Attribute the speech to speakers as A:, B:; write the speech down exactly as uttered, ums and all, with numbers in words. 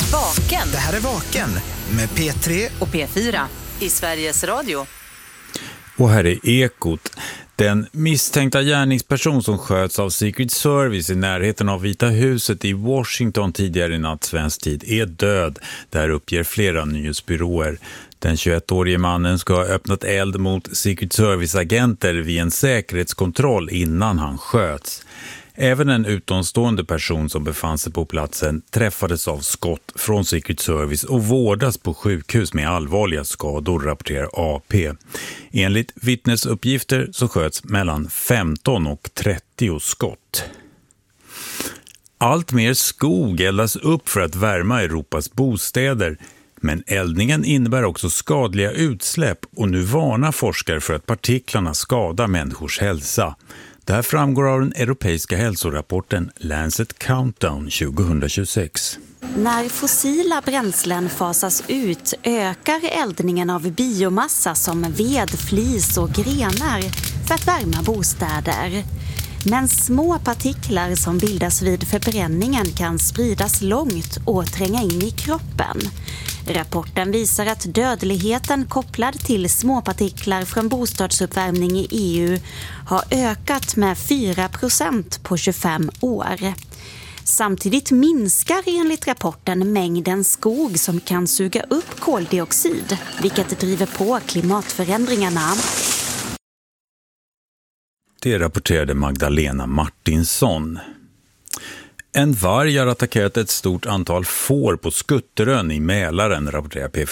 A: Vaken.
B: Det här är Vaken med P tre
A: och P fyra i Sveriges Radio.
C: Och här är Ekot. Den misstänkta gärningsperson som sköts av Secret Service i närheten av Vita huset i Washington tidigare i natt svensk tid är död. Där uppger flera nyhetsbyråer. Den tjugoettårige mannen ska ha öppnat eld mot Secret Service-agenter vid en säkerhetskontroll innan han sköts. Även en utomstående person som befann sig på platsen träffades av skott från Secret Service och vårdas på sjukhus med allvarliga skador, rapporterar A P. Enligt vittnesuppgifter så sköts mellan femton och trettio skott. Allt mer skog eldas upp för att värma Europas bostäder. Men eldningen innebär också skadliga utsläpp och nu varnar forskare för att partiklarna skadar människors hälsa. Det här framgår av den europeiska hälsorapporten Lancet Countdown tjugohundratjugosex.
D: När fossila bränslen fasas ut ökar eldningen av biomassa som ved, flis och grenar för att värma bostäder. Men små partiklar som bildas vid förbränningen kan spridas långt och tränga in i kroppen. Rapporten visar att dödligheten kopplad till småpartiklar från bostadsuppvärmning i E U har ökat med fyra procent på tjugofem år. Samtidigt minskar enligt rapporten mängden skog som kan suga upp koldioxid, vilket driver på klimatförändringarna.
C: Det rapporterade Magdalena Martinsson. En varg har attackerat ett stort antal får på Skutterön i Mälaren, rapporterar P